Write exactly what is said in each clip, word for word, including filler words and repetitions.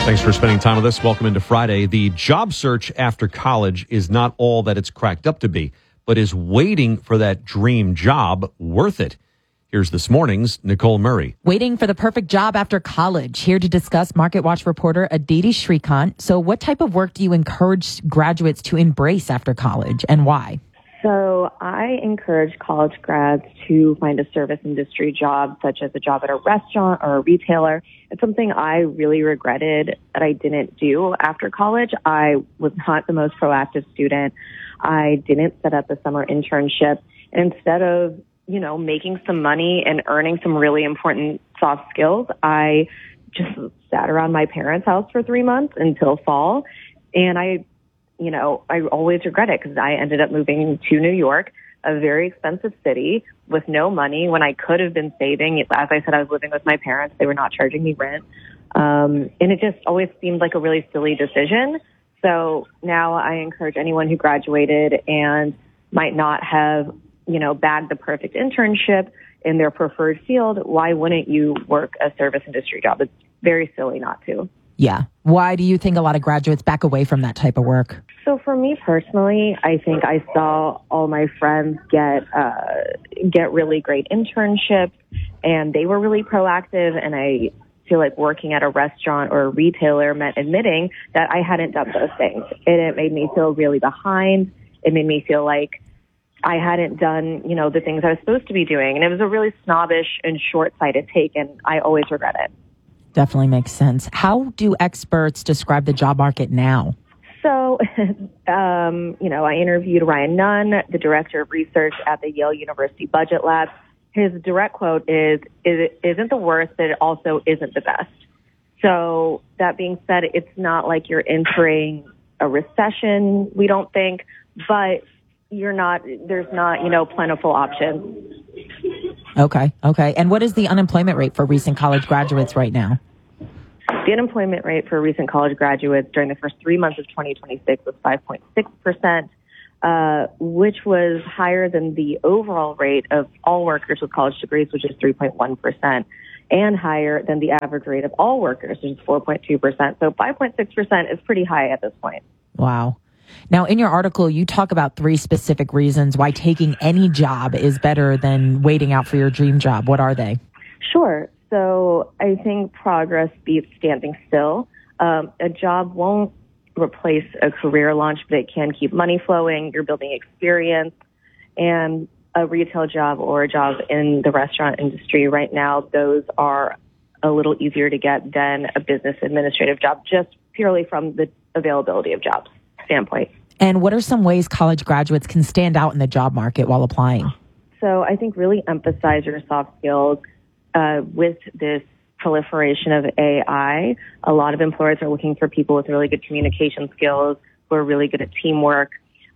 Thanks for spending time with us. Welcome into Friday. The job search after college is not all that it's cracked up to be, but is waiting for that dream job worth it? Here's this morning's Nicole Murray. Waiting for the perfect job after college. Here to discuss MarketWatch reporter Aditi Shrikant. So what type of work do you encourage graduates to embrace after college, and why? So I encourage college grads to find a service industry job, such as a job at a restaurant or a retailer. It's something I really regretted that I didn't do after college. I was not the most proactive student. I didn't set up a summer internship. And instead of, you know, making some money and earning some really important soft skills, I just sat around my parents' house for three months until fall. And I You know, I always regret it because I ended up moving to New York, a very expensive city, with no money when I could have been saving. As I said, I was living with my parents. They were not charging me rent. Um, and it just always seemed like a really silly decision. So now I encourage anyone who graduated and might not have, you know, bagged the perfect internship in their preferred field, why wouldn't you work a service industry job? It's very silly not to. Yeah. Why do you think a lot of graduates back away from that type of work? So for me personally, I think I saw all my friends get uh, get really great internships, and they were really proactive. And I feel like working at a restaurant or a retailer meant admitting that I hadn't done those things. And it made me feel really behind. It made me feel like I hadn't done, you know, the things I was supposed to be doing. And it was a really snobbish and short-sighted take, and I always regret it. Definitely makes sense. How do experts describe the job market now? So, um, you know, I interviewed Ryan Nunn, the director of research at the Yale University Budget Lab. His direct quote is, it isn't the worst, but it also isn't the best. So that being said, it's not like you're entering a recession, we don't think, but you're not, there's not, you know, plentiful options. Okay. Okay. And what is the unemployment rate for recent college graduates right now? The unemployment rate for recent college graduates during the first three months of twenty twenty-six was five point six percent, uh, which was higher than the overall rate of all workers with college degrees, which is three point one percent, and higher than the average rate of all workers, which is four point two percent. So five point six percent is pretty high at this point. Wow. Now, in your article, you talk about three specific reasons why taking any job is better than waiting out for your dream job. What are they? Sure. So I think progress beats standing still. Um, a job won't replace a career launch, but it can keep money flowing. You're building experience. And a retail job or a job in the restaurant industry right now, those are a little easier to get than a business administrative job, just purely from the availability of jobs standpoint. And what are some ways college graduates can stand out in the job market while applying? So I think really emphasize your soft skills. Uh, with this proliferation of A I, a lot of employers are looking for people with really good communication skills, who are really good at teamwork,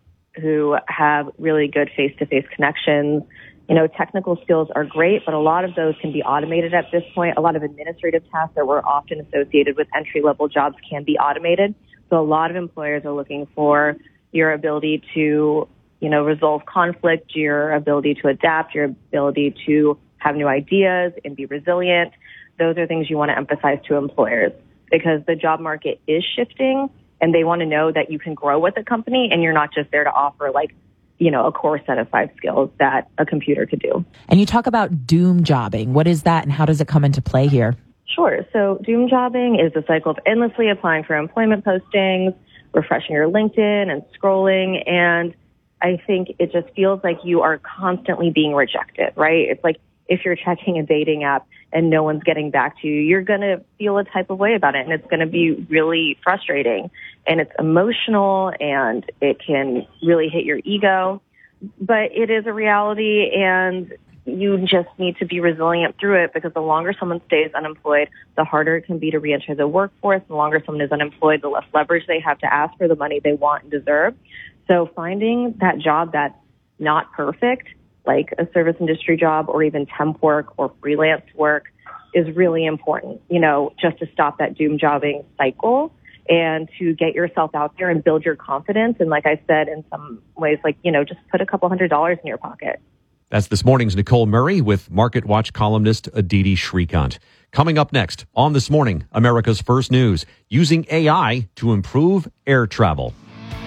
who have really good face-to-face connections. You know, technical skills are great, but a lot of those can be automated at this point. A lot of administrative tasks that were often associated with entry-level jobs can be automated. So a lot of employers are looking for your ability to, you know, resolve conflict, your ability to adapt, your ability to have new ideas and be resilient. Those are things you want to emphasize to employers because the job market is shifting and they want to know that you can grow with a company and you're not just there to offer like, you know, a core set of five skills that a computer could do. And you talk about doom jobbing. What is that and how does it come into play here? Sure. So doom jobbing is the cycle of endlessly applying for employment postings, refreshing your LinkedIn and scrolling. And I think it just feels like you are constantly being rejected, right? It's like, if you're checking a dating app and no one's getting back to you, you're going to feel a type of way about it. And it's going to be really frustrating and it's emotional and it can really hit your ego, but it is a reality and you just need to be resilient through it because the longer someone stays unemployed, the harder it can be to reenter the workforce. The longer someone is unemployed, the less leverage they have to ask for the money they want and deserve. So finding that job that's not perfect, like a service industry job or even temp work or freelance work is really important, you know, just to stop that doom jobbing cycle and to get yourself out there and build your confidence. And like I said, in some ways, like, you know, just put a couple hundred dollars in your pocket. That's this morning's Nicole Murray with MarketWatch columnist Aditi Shrikant. Coming up next on This Morning, America's First News, using A I to improve air travel.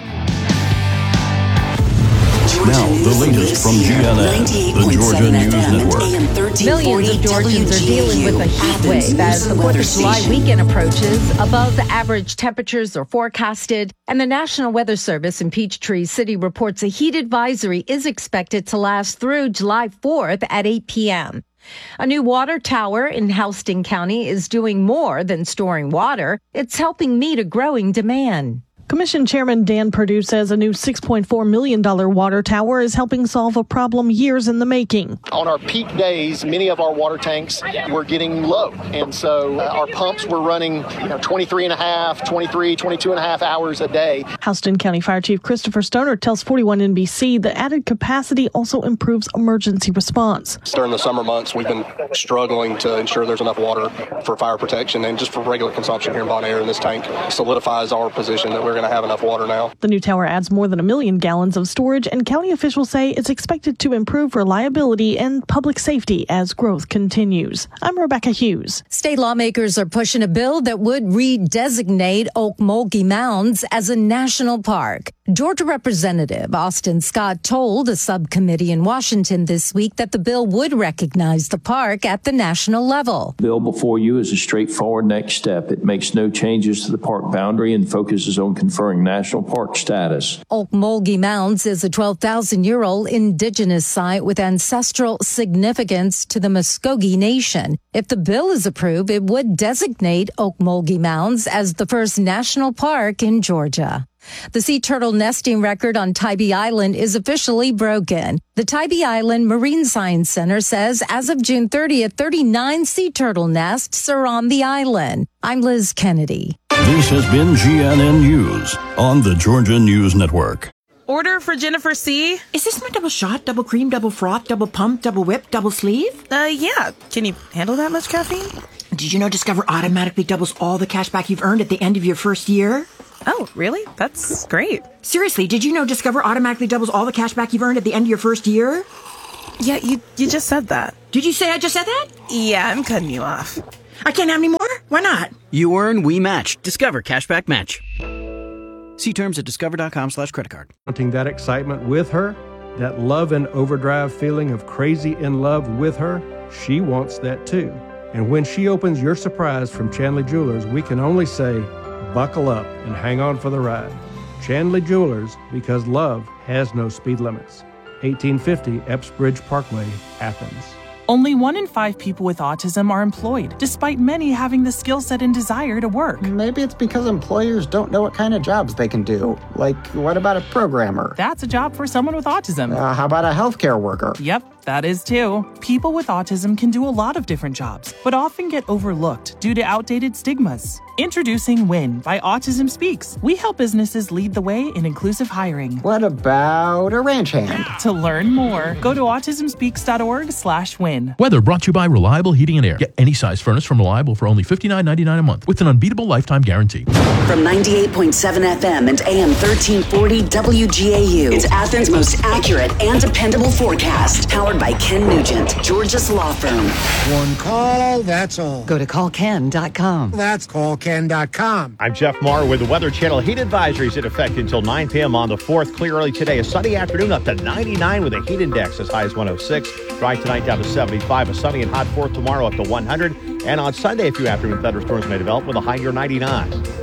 Now, the latest from G N N, the Georgia News Network. Millions of Georgians are dealing with a heat wave as the fourth of July weekend approaches. Above average temperatures are forecasted, and the National Weather Service in Peachtree City reports a heat advisory is expected to last through July fourth at eight p.m. A new water tower in Houston County is doing more than storing water. It's helping meet a growing demand. Commission Chairman Dan Perdue says a new six point four million dollars water tower is helping solve a problem years in the making. On our peak days, many of our water tanks were getting low. And so uh, our pumps were running you know, twenty-three and a half, twenty-three, twenty-two and a half hours a day. Houston County Fire Chief Christopher Stoner tells forty-one N B C the added capacity also improves emergency response. During the summer months, we've been struggling to ensure there's enough water for fire protection and just for regular consumption here in Bon Air. And this tank solidifies our position that we're going to have enough water now. The new tower adds more than a million gallons of storage, and county officials say it's expected to improve reliability and public safety as growth continues. I'm Rebecca Hughes. State lawmakers are pushing a bill that would redesignate Okmulgee Mounds as a national park. Georgia Representative Austin Scott told a subcommittee in Washington this week that the bill would recognize the park at the national level. The bill before you is a straightforward next step. It makes no changes to the park boundary and focuses on conferring national park status. Okmulgee Mounds is a twelve thousand year old indigenous site with ancestral significance to the Muskogee Nation. If the bill is approved, it would designate Okmulgee Mounds as the first national park in Georgia. The sea turtle nesting record on Tybee Island is officially broken. The Tybee Island Marine Science Center says as of June thirtieth, thirty-nine sea turtle nests are on the island. I'm Liz Kennedy. This has been G N N News on the Georgia News Network. Order for Jennifer C. Is this my double shot, double cream, double froth, double pump, double whip, double sleeve? Uh, yeah. Can you handle that much caffeine? Did you know Discover automatically doubles all the cash back you've earned at the end of your first year? Oh, really? That's great. Seriously, did you know Discover automatically doubles all the cash back you've earned at the end of your first year? Yeah, you you just said that. Did you say I just said that? Yeah, I'm cutting you off. I can't have any more? Why not? You earn, we match. Discover Cashback Match. See terms at discover.com slash credit card. Wanting that excitement with her, that love and overdrive feeling of crazy in love with her, she wants that too. And when she opens your surprise from Chandley Jewelers, we can only say, buckle up and hang on for the ride. Chandley Jewelers, because love has no speed limits. eighteen fifty Epps Bridge Parkway, Athens. Only one in five people with autism are employed, despite many having the skill set and desire to work. Maybe it's because employers don't know what kind of jobs they can do. Like, what about a programmer? That's a job for someone with autism. Uh, how about a healthcare worker? Yep, that is too. People with autism can do a lot of different jobs, but often get overlooked due to outdated stigmas. Introducing WIN by Autism Speaks. We help businesses lead the way in inclusive hiring. What about a ranch hand? To learn more, go to autismspeaks.org slash win. Weather brought to you by Reliable Heating and Air. Get any size furnace from Reliable for only fifty-nine ninety-nine a month with an unbeatable lifetime guarantee. From ninety-eight point seven F M and A M thirteen forty W G A U, it's Athens' most accurate and dependable forecast. Powered by Ken Nugent, Georgia's law firm. One call, that's all. Go to call ken dot com. That's call ken dot com. I'm Jeff Marr with the Weather Channel. Heat advisories in effect until nine p.m. on the fourth. Clear early today. A sunny afternoon up to ninety-nine with a heat index as high as one oh six. Dry tonight down to seventy-five. A sunny and hot fourth tomorrow up to one hundred. And on Sunday, a few afternoon thunderstorms may develop with a high near ninety-nine.